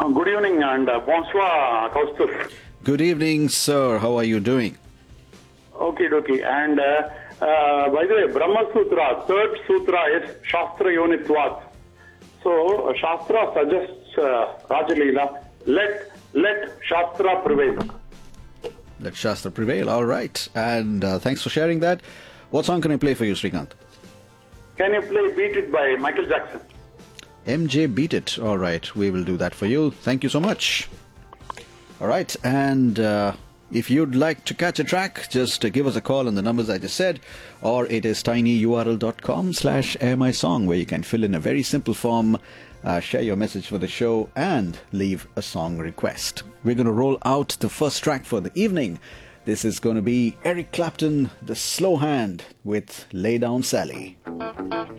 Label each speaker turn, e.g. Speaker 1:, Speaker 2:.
Speaker 1: Good evening and bonsoir, Kaustubh.
Speaker 2: Good evening, sir. How are you doing?
Speaker 1: Okay. And by the way, Brahma Sutra, third sutra is Shastra Yonitvat. So Shastra suggests Rajalila, let Shastra prevail.
Speaker 2: Let Shastra prevail. All right. And thanks for sharing that. What song can I play for you, Srikanth?
Speaker 1: Can you play Beat It by Michael Jackson?
Speaker 2: MJ Beat It. All right. We will do that for you. Thank you so much. All right. And if you'd like to catch a track, just give us a call on the numbers I just said, or it is tinyurl.com/airmysong, where you can fill in a very simple form, share your message for the show, and leave a song request. We're going to roll out the first track for the evening. This is going to be Eric Clapton, The Slow Hand, with Lay Down Sally.